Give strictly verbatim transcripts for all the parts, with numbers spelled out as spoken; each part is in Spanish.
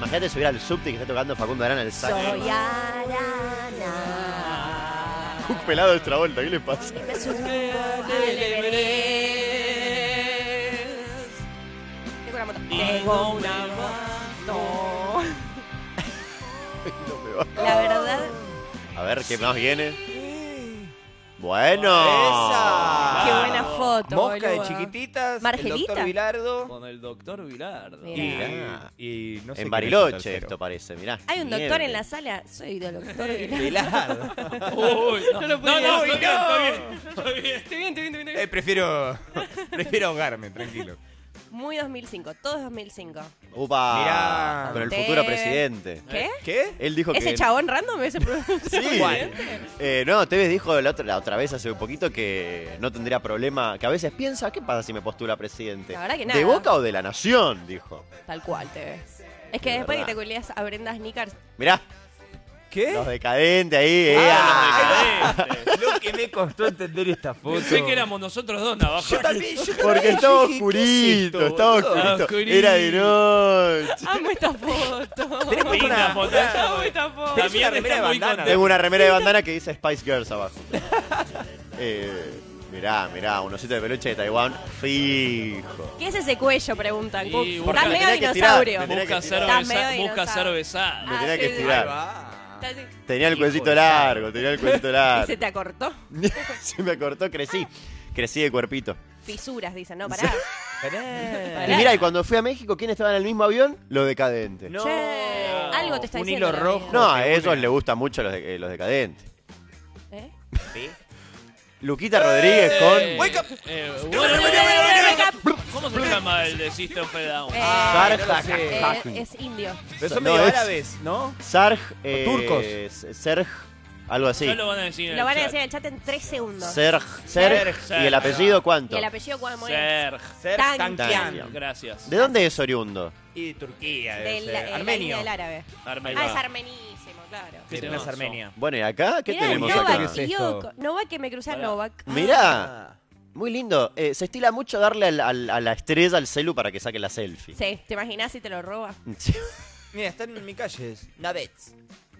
Imagínate subir al subte y que esté tocando Facundo Arana el saxo. Soy Arana. Un pelado de Travolta, ¿qué le pasa? Me subo al Everest. Tengo una moto. Tengo una moto. No me va. La verdad. A ver, ¿qué más viene? Bueno. ¡Esa! Qué buena foto, Mosca boludo. de chiquititas. Margelita. El doctor Bilardo. Con el doctor Bilardo. Y, Mirá. y no sé En quién Bariloche es el esto parece, mirá. Hay un Nieve. doctor en la sala. Soy del doctor tercero. Bilardo. Bilardo. Uy, no, No lo no, puedo no, decir. estoy bien, estoy bien, estoy bien. Estoy bien, estoy bien, estoy bien. Eh, prefiero, prefiero ahogarme, tranquilo. Muy dos mil cinco, todo es dos mil cinco. Upa. Mirá. Con el Te- futuro presidente. ¿Qué? ¿Qué? Él dijo ¿Ese que... chabón random? ¿Ese pro- Sí. ¿Cuál? Eh, no, Tevez dijo la otra, la otra vez hace un poquito que no tendría problema, que a veces piensa, ¿qué pasa si me postula presidente? La verdad que ¿De nada. Boca o de la Nación? Dijo. Tal cual te ves. Es que De después verdad. que te culias a Brenda Snickers. Mirá, ¿Qué? los decadentes ahí. eh, Ah, ah. los decadentes. Lo que me costó entender esta foto. Pensé que éramos nosotros dos navajas. Yo también, yo también. Porque Yo estaba dije, ¿qué es oscurito, esto, estaba boludo? oscurito. oscurito. Era de noche. Amo esta foto. Tenemos Linda una- foto. Amo esta foto. Tenés También una remera está de muy bandana. contento. Tengo una remera de bandana que dice Spice Girls abajo. eh, mirá, mirá, un osito de peluche de Taiwán fijo. ¿Qué es ese cuello? Preguntan. Y Estás busca- medio tenía que tirar, dinosaurio. me tenía que Busca ser tirar. Estás medio obesa- busca dinosaurio. ser besado. Me Ah, tenía que sí, sí. Ahí estirar. va. Estás así. Tenía el Hijo cuelcito de largo, tenía el cuelcito ¿Y largo. se te acortó? Se me acortó, crecí. Crecí de cuerpito. Fisuras, dicen. No, pará. Pará. Y mira, y cuando fui a México, ¿quién estaba en el mismo avión? Los decadentes. No. Che, algo te está Un diciendo hilo la rojo. vida. No, a seguro. esos les gustan mucho los, de- eh, los decadentes. ¿Eh? ¿Sí? Luquita Rodríguez con... Eh, Wake up. eh, bueno, bueno, bueno, bueno. ¿Cómo se llama el de System of a Down? Eh, Ah, no lo Sarj sé. eh, Hajn. es indio. Pero son No, medio es- árabes, ¿no? Sarj... eh, turcos. S- Serj... Algo así. Ya lo van a decir en Lo el van a chat. decir en el chat en tres segundos. Serj... Serj... Serj. ¿Y el apellido ¿Y cuánto? el apellido cómo es? Serg. Ser Tankian. Tankian. Gracias. ¿De dónde es oriundo? Y de Turquía, debe Del, ser. eh, la línea Armenio. del árabe. Armenio. Ah, es armenísimo, claro. ¿Qué Sí, te no es pasó? Armenia. Bueno, ¿y acá? ¿Qué Mirá, tenemos Novak acá? ¿Qué es esto? Yoko. Novak que me crucé a Pará. Novak. Mirá, Ah. muy lindo. Eh, se estila mucho darle al- al- a la estrella al celu para que saque la selfie. Sí, ¿te imaginas si te lo roba? Mira, están en mi calle. es Navets.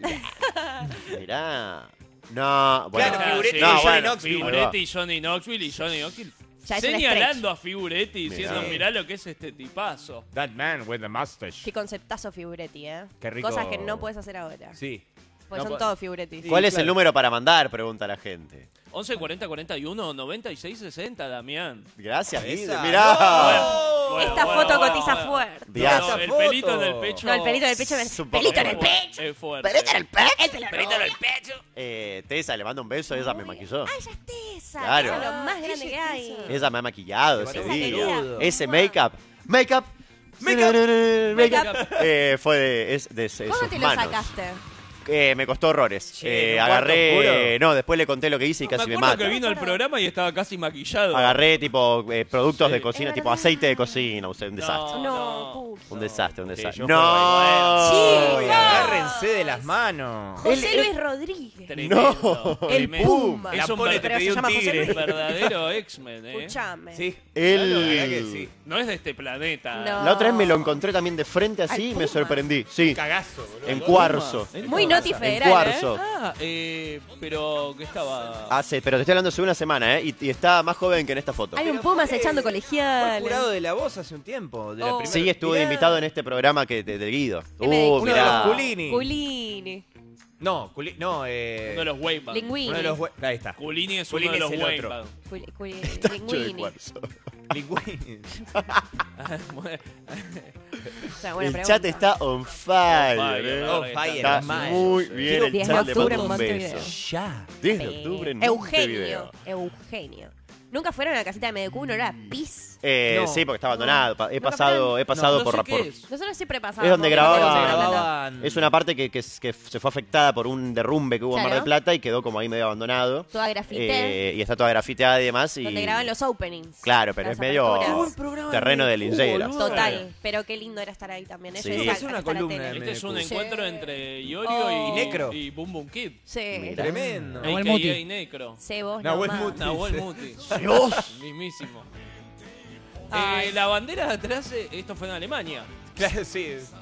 Mirá. No, bueno. Claro, Ah, Figuretti sí. no, y Johnny bueno, Knoxville. Figuretti y Johnny Knoxville y Johnny Knoxville Ya es un señalando a Figuretti Mirá. diciendo, mirá lo que es este tipazo. That man with the mustache. Qué conceptazo Figuretti, ¿eh? Qué rico. Cosas que no puedes hacer ahora. Sí. Pues No son po- todos Figuretti. Sí. ¿Cuál es el claro. número para mandar? Pregunta la gente. once cuarenta cuarenta y uno noventa y seis sesenta, Damián. Gracias, Esa. Guido. Mirá. No. Bueno, Esta bueno, foto bueno, cotiza bueno. fuerte. Viaja. No, Esa el foto. pelito en el pecho. No, el pelito del pecho. Es un me- poco Pelito en el fuerte. pecho. Es fuerte. ¿Pelito en el pecho? Él te lo Pelito en el roba. pecho. Eh, Tessa, le mando un beso. Ella me maquilló. Ay, ya es Tessa. Claro. Eso es lo más Ah, grande ella que es hay. Tessa. Ella me ha maquillado Esa ese querida. día. Saludo. Ese make-up. Make-up. Make-up. Make-up. Eh, fue de, es, de, de ¿Cómo sus te lo manos. sacaste? Eh, me costó horrores. Che, Eh, ¿en un cuarto agarré. oscuro? No, después le conté lo que hice y casi me me acuerdo mata. que vino al programa y estaba casi maquillado. Agarré tipo eh, productos Sí. de cocina, Es tipo verdad. aceite de cocina, usé un desastre. No, No, no. puto. Un desastre, un Sí, desastre. yo ¡No! juego Uy, No. agárrense de las manos. José Él- Luis Rodríguez. Tremendo, No. El tremendo. Puma. Es un, Napone te ver- Pero pedí se un llama José tigre. Luis. verdadero X-Men, ¿eh? Escuchame. Sí. Él- Claro, ¿verdad que sí? No es de este planeta. No. La otra vez me lo encontré también de frente así Al y me Puma. sorprendí. Sí, Cagazo, boludo. en cuarzo. ¿En Muy cuarzo? noti En federal, cuarzo. Ah, eh, pero que estaba... Hace, pero te estoy hablando hace una semana, ¿eh? Y, y está más joven que en esta foto. ¿eh? Hay un Pero Pumas fue- echando Fue colegiales. jurado de la voz hace un tiempo. De la Oh. primera- Sí, estuvo de Mirá. invitado en este programa que de, de Guido. ¿Qué me Uh, dijiste? Uno de los mirá. Culini. Culini. No, Culi- no, eh. Uno de los Wayback. Linguini. Uno de los. we- Ahí está. Culini es Culini uno de es los el otro. Wayback. Culi- culi- Hecho de Linguini. cuarzo. Linguini. O sea, buena El pregunta. chat está on fire, fire, ¿eh? oh, fire, Está mal. muy Sí. bien el diez de chat, le octubre mando en un Montevideo. beso. Ya. diez de Sí. octubre en Eugenio. Montevideo. Eugenio. ¿Nunca fueron a la casita de Medecú? ¿No era pis? Eh, No. sí, porque está abandonado. Pa- He ¿Nunca pasado, he pasado No por, sé la- qué por- es. Nosotros siempre pasamos. Es donde porque grababa- no Se tenemos plata. grababan. Es una parte que, que, que se fue afectada por un derrumbe que hubo en Mar Claro. del Plata y quedó como ahí medio abandonado. Toda grafité. Eh, y está toda grafiteada y demás. Y... Donde graban los openings. Claro, pero Las es medio aperturas. Qué buen programa terreno de de Medecú, linceras. boludo. Total. Pero qué lindo era estar ahí también. Sí. Ellos Es iban una a estar a columna tele. de Este es un Sí. encuentro entre Iorio Oh. y, Y Necro. y Boom Boom Kid. Sí. Mira. Tremendo. A Nahuel K A Muti. Necro. Sí, vos Nahuel nomás. Muti. Nahuel Muti. Dios. Mismísimo. Ay. Eh, la bandera de atrás, eh, esto fue en Alemania. Claro, sí.